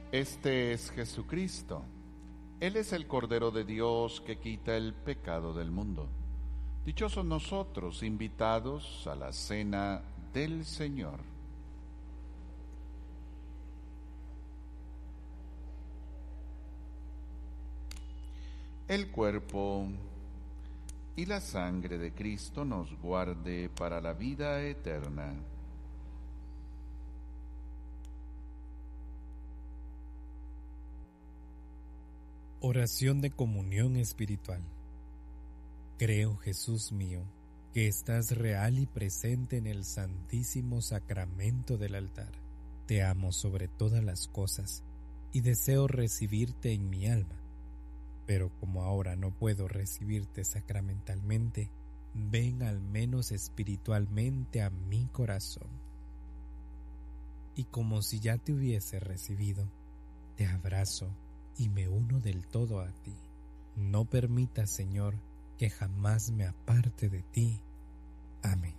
Este es Jesucristo. Él es el Cordero de Dios que quita el pecado del mundo. Dichosos nosotros, invitados a la cena del Señor. El cuerpo y la sangre de Cristo nos guarde para la vida eterna. Oración de comunión espiritual. Creo, Jesús mío, que estás real y presente en el santísimo sacramento del altar. Te amo sobre todas las cosas y deseo recibirte en mi alma. Pero como ahora no puedo recibirte sacramentalmente, ven al menos espiritualmente a mi corazón. Y como si ya te hubiese recibido, te abrazo y me uno del todo a ti. No permitas, Señor, que jamás me aparte de ti. Amén.